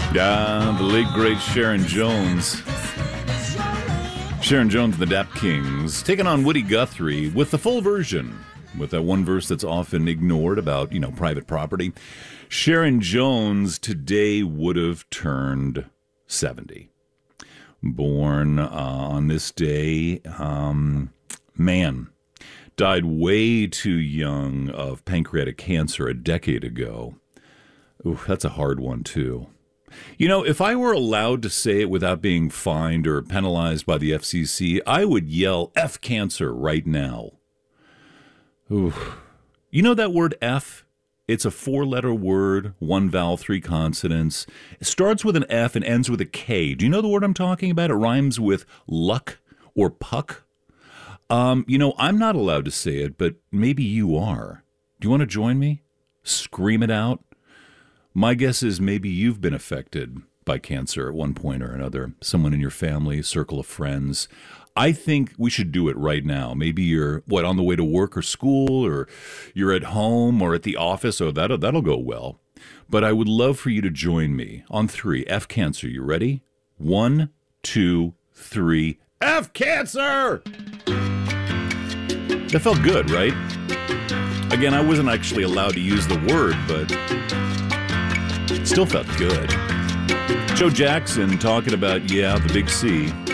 Yeah, the late, great Sharon Jones. Sharon Jones and the Dap Kings taking on Woody Guthrie with the full version, with that one verse that's often ignored about, private property. Sharon Jones today would have turned 70. Born on this day, man, died way too young of pancreatic cancer a decade ago. Ooh, that's a hard one, too. If I were allowed to say it without being fined or penalized by the FCC, I would yell F cancer right now. Ooh. You know that word F? It's a 4-letter word, 1 vowel, 3 consonants. It starts with an F and ends with a K. Do you know the word I'm talking about? It rhymes with luck or puck. I'm not allowed to say it, but maybe you are. Do you want to join me? Scream it out. My guess is maybe you've been affected by cancer at one point or another. Someone in your family, circle of friends. I think we should do it right now. Maybe you're, on the way to work or school, or you're at home or at the office. Oh, that'll go well. But I would love for you to join me on 3. F cancer. You ready? 1, 2, 3. F cancer! That felt good, right? Again, I wasn't actually allowed to use the word, but it still felt good. Joe Jackson talking about, the big C.